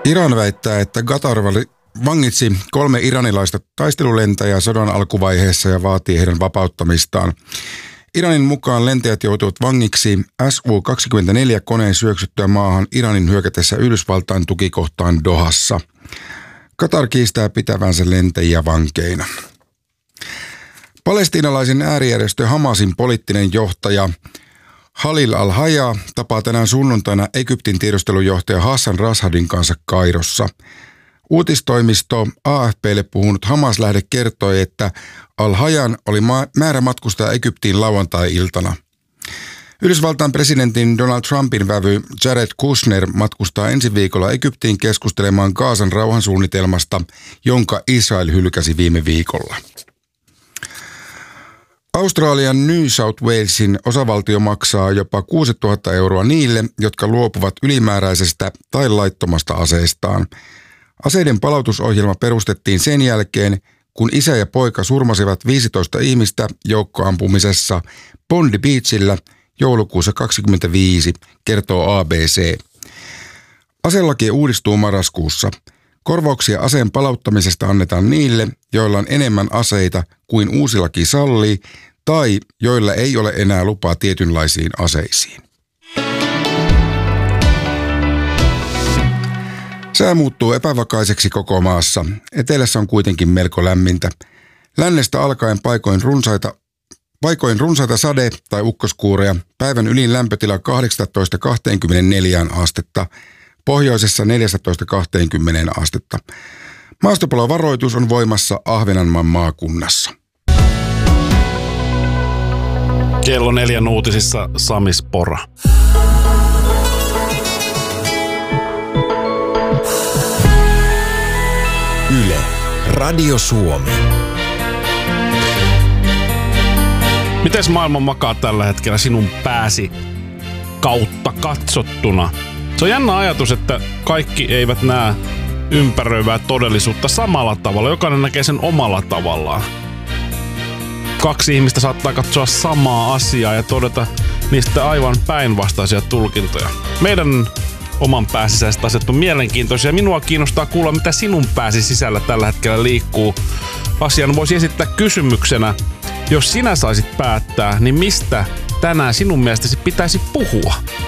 Iran väittää, että Qatar vangitsi 3 iranilaista taistelulentäjää sodan alkuvaiheessa ja vaatii heidän vapauttamistaan. Iranin mukaan lentäjät joutuivat vangiksi Su-24-koneen syöksyttyä maahan Iranin hyökätessä Yhdysvaltain tukikohtaan Dohassa. Qatar kiistää pitävänsä lentäjiä vankeina. Palestiinalaisen äärijärjestö Hamasin poliittinen johtaja Khalil al-Hayya tapaa tänään sunnuntaina Egyptin tiedustelujohtaja Hassan Rashadin kanssa Kairossa. Uutistoimisto AFP:lle puhunut Hamas-lähde kertoi, että al-Hayyan oli määrä matkustaa Egyptiin lauantai-iltana. Yhdysvaltain presidentin Donald Trumpin vävy Jared Kushner matkustaa ensi viikolla Egyptiin keskustelemaan Gazan rauhansuunnitelmasta, jonka Israel hylkäsi viime viikolla. Australian New South Walesin osavaltio maksaa jopa 6 000 euroa niille, jotka luopuvat ylimääräisestä tai laittomasta aseestaan. Aseiden palautusohjelma perustettiin sen jälkeen, kun isä ja poika surmasivat 15 ihmistä joukkoampumisessa Bondi Beachillä joulukuussa 2025, kertoo ABC. Aselaki uudistuu marraskuussa. Korvauksia aseen palauttamisesta annetaan niille, joilla on enemmän aseita kuin uusi laki sallii tai joilla ei ole enää lupaa tietynlaisiin aseisiin. Sää muuttuu epävakaiseksi koko maassa. Etelässä on kuitenkin melko lämmintä. Lännestä alkaen paikoin runsaita sade- tai ukkoskuureja. Päivän ylin lämpötila 18-24 astetta. Pohjoisessa 14-20 astetta. Maastopalovaroitus on voimassa Ahvenanmaan maakunnassa. Kello 4 uutisissa Sami Spora. Yle, Radio Suomi. Mites maailma makaa tällä hetkellä sinun pääsi kautta katsottuna? Se on jännä ajatus, että kaikki eivät näe ympäröivää todellisuutta samalla tavalla. Jokainen näkee sen omalla tavallaan. 2 ihmistä saattaa katsoa samaa asiaa ja todeta niistä aivan päinvastaisia tulkintoja. Meidän oman pääsisäiset asiat on mielenkiintoisia. Minua kiinnostaa kuulla, mitä sinun pääsi sisällä tällä hetkellä liikkuu. Asian voisi esittää kysymyksenä, jos sinä saisit päättää, niin mistä tänään sinun mielestäsi pitäisi puhua?